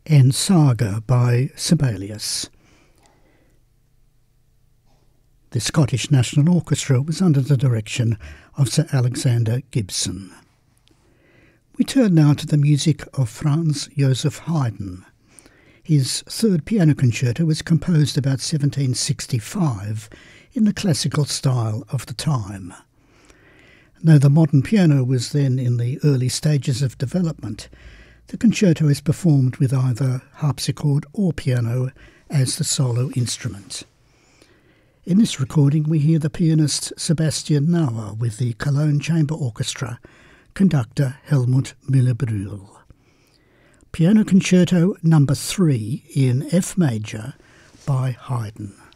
En Saga by Sibelius. The Scottish National Orchestra was under the direction of Sir Alexander Gibson. We turn now to the music of Franz Joseph Haydn. His third piano concerto was composed about 1765 in the classical style of the time. Though the modern piano was then in the early stages of development, the concerto is performed with either harpsichord or piano as the solo instrument. In this recording we hear the pianist Sebastian Nauer with the Cologne Chamber Orchestra, conductor Helmut Müller-Brühl. Piano Concerto No. 3 in F major by Haydn.